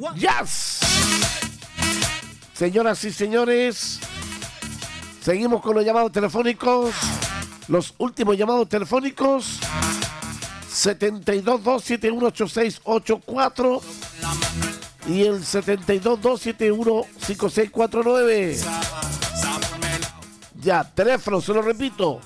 Yes. Señoras y señores, seguimos con los llamados telefónicos. Los últimos llamados telefónicos. 72-271-8684 y el 72-271-5649. Ya, teléfono, se lo repito,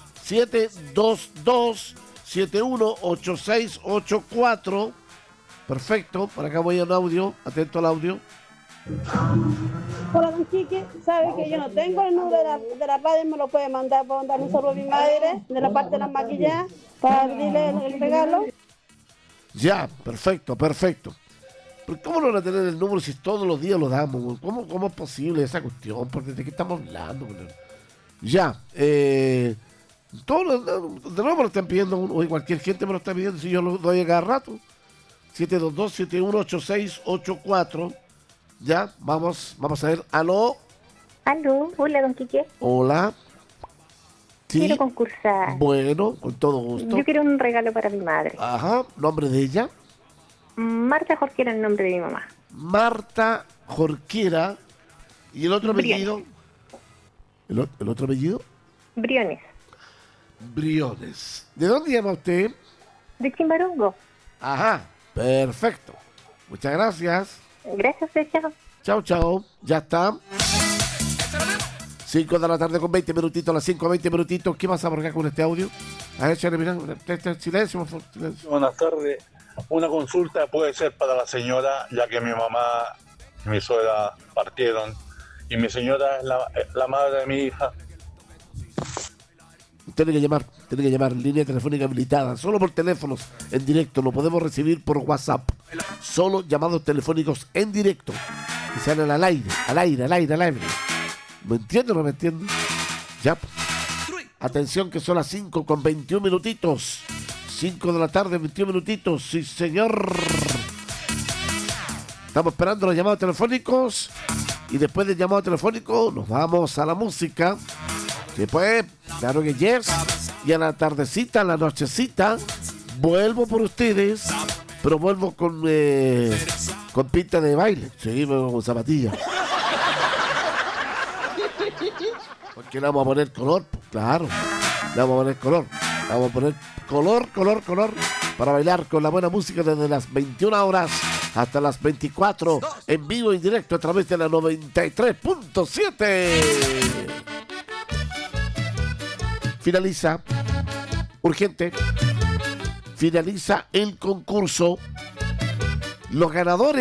722-718684. Perfecto, por acá voy a un audio, atento al audio. Hola, don Quique, sabe que yo no tengo el número de la radio, me lo puede mandar para mandar un saludo a mi madre, de la parte de las maquilladas, para pedirle el regalo. Ya, perfecto. ¿Pero cómo no van a tener el número si todos los días lo damos? ¿Cómo es posible esa cuestión? ¿Por ¿De qué estamos hablando? Ya, todos de nuevo me lo están pidiendo, hoy cualquier gente me lo está pidiendo, si yo lo doy a cada rato. 722-718684. Ya, vamos a ver. Aló, hola, don Quique. hola. Sí. Quiero concursar. Bueno, con todo gusto. Yo quiero un regalo para mi madre. Ajá, nombre de ella. Marta Jorquera, el nombre de mi mamá. Marta Jorquera. ¿Y el otro apellido? ¿El otro apellido? Briones. Briones. ¿De dónde llama usted? De Chimbarongo. Ajá, perfecto. Muchas gracias. Gracias, chao. Chao. Ya está. 5 de la tarde con 20 minutitos, las 5:20 minutitos. ¿Qué pasa por acá con este audio? A ver, silencio, por favor, silencio. Buenas tardes. Una consulta puede ser para la señora, ya que mi mamá y mi suegra partieron, y mi señora es la madre de mi hija. Tiene que llamar, línea telefónica habilitada, solo por teléfonos en directo, lo podemos recibir por WhatsApp, solo llamados telefónicos en directo, que salen al aire. ¿Me entiende o no me entiende? Ya, atención que son las 5:21 minutitos, 5 de la tarde, 21 minutitos, sí señor. Estamos esperando los llamados telefónicos y después del llamado telefónico nos vamos a la música. Después, claro que yes, y a la tardecita, a la nochecita, vuelvo por ustedes, pero vuelvo con pinta de baile, sí, con zapatillas. Porque le vamos a poner color, claro, le vamos a poner color, para bailar con la buena música desde las 21 horas hasta las 24, en vivo y directo a través de la 93.7. Finaliza el concurso. Las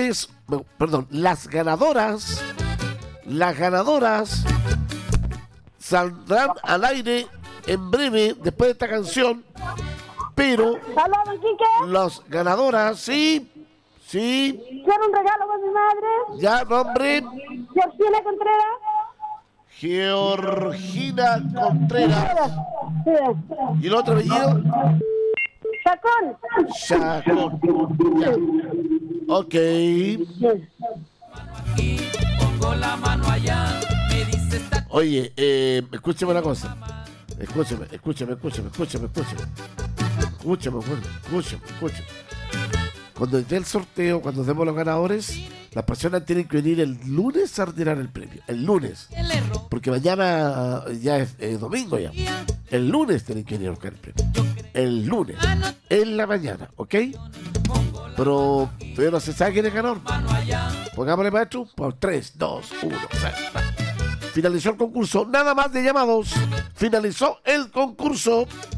ganadoras saldrán al aire en breve después de esta canción, pero las ganadoras, sí. Quiero un regalo para mi madre. Ya, nombre. Georgina Contreras. ¿Y el otro apellido? Chacón. Ya. Ok. Oye, escúcheme una cosa. Escúcheme. Cuando esté el sorteo, cuando demos los ganadores, las personas tienen que venir el lunes a retirar el premio. El lunes. Porque mañana ya es domingo ya. El lunes tienen que venir a buscar el premio. El lunes. En la mañana, ¿ok? Pero todavía no se sabe quién es ganador. Pongámosle, maestro, por 3, 2, 1. Finalizó el concurso. Nada más de llamados. Finalizó el concurso.